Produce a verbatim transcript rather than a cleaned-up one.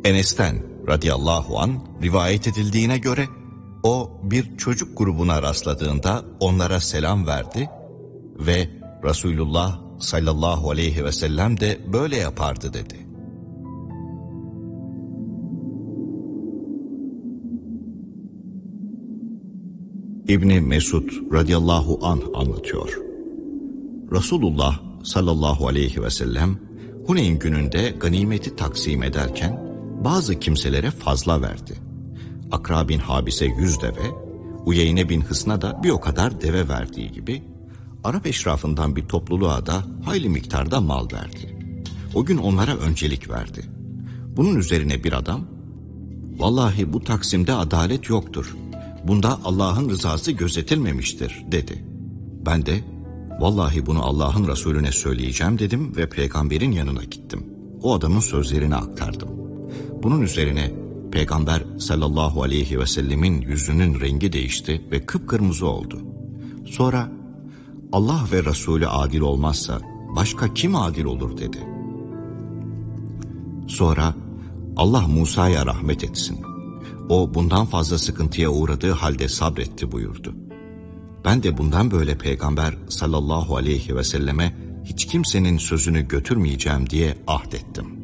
Enes'ten radıyallahu an rivayet edildiğine göre o bir çocuk grubuna rastladığında onlara selam verdi ve Resulullah sallallahu aleyhi ve sellem de böyle yapardı dedi. İbni Mesud radıyallahu anh anlatıyor. Resulullah sallallahu aleyhi ve sellem Huneyn gününde ganimeti taksim ederken bazı kimselere fazla verdi. Akra bin Habis'e yüz deve, Uyeyne bin Hısn'a da bir o kadar deve verdiği gibi Arap eşrafından bir topluluğa da hayli miktarda mal verdi. O gün onlara öncelik verdi. Bunun üzerine bir adam, "Vallahi bu taksimde adalet yoktur. Bunda Allah'ın rızası gözetilmemiştir," dedi. Ben de, "Vallahi bunu Allah'ın Resulüne söyleyeceğim," dedim ve peygamberin yanına gittim. O adamın sözlerini aktardım. Bunun üzerine Peygamber sallallahu aleyhi ve sellemin yüzünün rengi değişti ve kıpkırmızı oldu. Sonra Allah ve Resulü adil olmazsa başka kim adil olur dedi. Sonra Allah Musa'ya rahmet etsin. O bundan fazla sıkıntıya uğradığı halde sabretti buyurdu. Ben de bundan böyle Peygamber sallallahu aleyhi ve selleme hiç kimsenin sözünü götürmeyeceğim diye ahdettim.